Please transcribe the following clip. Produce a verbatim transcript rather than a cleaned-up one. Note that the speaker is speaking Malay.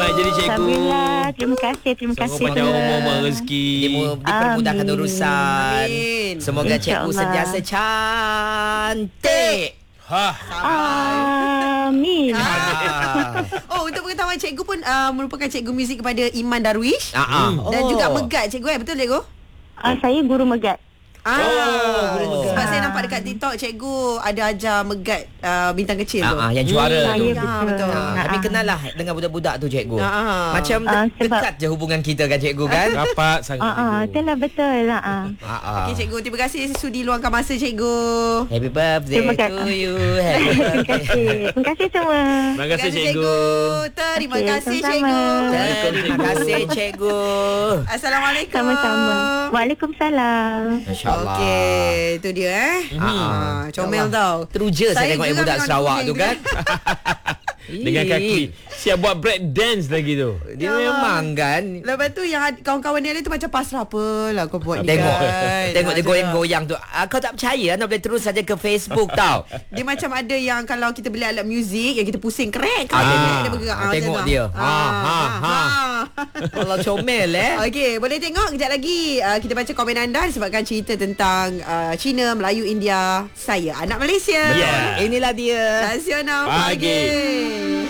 Selamat jadi cikgu. Alhamdulillah. Terima kasih. Terima Semoga kasih. panjang pula. umur rezeki. Dimu- Dipermudahkan Amin. urusan. Amin. Semoga cikgu InsyaAllah. sentiasa cantik. Ha. Amin. Ah. Oh, untuk pengetahuan cikgu pun uh, merupakan cikgu muzik kepada Iman Darwish. Ah, ah. Dan Oh. juga Megat cikgu eh. Betul cikgu? Ah, saya guru Megat. Ah, guru Megat. sebab saya nampak dekat TikTok cikgu ada ajar Megat uh, bintang kecil tu. Ah, ah, yang juara Ah, tu. ya, Ah, betul. betul. Ah, kami Ah, kenal lah dengan budak-budak tu cikgu. Ah. Macam Ah, de- sebab- dekat je hubungan kita kan cikgu kan? Rapat sangat. Ah, ah, cikgu. itulah betul. Ah, ah. Ah, ah. Okey cikgu, terima kasih sudi luangkan masa cikgu. Happy birthday Terima to kasih. you. Happy Terima birthday. kasih. Terima kasih semua. Terima kasih cikgu. Terima Okey, kasih sama-sama. cikgu. Terima kasih cikgu. Assalamualaikum. Sama-sama. Waalaikumsalam. Masya-Allah. Okey, itu dia eh. Ah, Ah, comel Allah. tau. Teruja saya, tengok juga budak memang Sarawak kucing tu kan. Dengan kaki. Siap buat break dance lagi tu. Dia Ya. memang kan. Lepas tu yang ad- kawan-kawan dia tu macam pasrah apa lah kau buat ni Tengok kan. Tengok dia Ada. goyang-goyang tu. Ah, kau tak percaya anda boleh terus saja ke Facebook tau. Dia macam ada yang kalau kita beli alat muzik yang kita pusing kerek Ah, kerek dia bergerak. ah, tengok macam tu. dia. Ah, Ha, ha, Allah comel eh. Okey, boleh tengok kejap lagi. Uh, kita baca komen anda disebabkan cerita tentang uh, Cina, Melayu, India. Saya anak Malaysia. Yeah. Inilah dia. Nasional Pagi. pagi.